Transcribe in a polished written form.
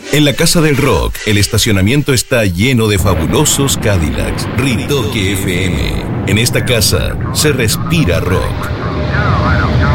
En la Casa del Rock, el estacionamiento está lleno de fabulosos Cadillacs. Ritoque FM. En esta casa se respira rock.